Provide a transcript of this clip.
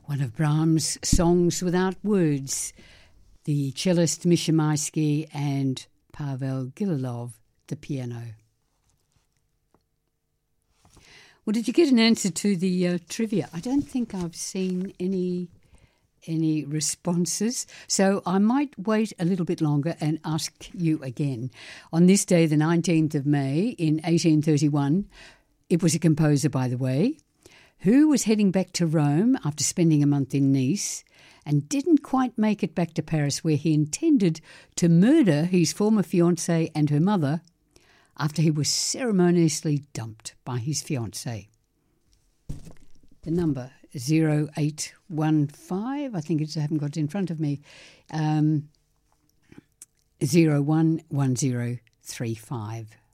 One of Brahms' songs without words. The cellist Misha Maisky and Pavel Gililov, the piano. Well, did you get an answer to the trivia? I don't think I've seen any responses, so I might wait a little bit longer and ask you again. On this day, the 19th of May in 1831, it was a composer, by the way, who was heading back to Rome after spending a month in Nice and didn't quite make it back to Paris, where he intended to murder his former fiancée and her mother after he was ceremoniously dumped by his fiancée. The number 0815, I think I haven't got it in front of me, 011035.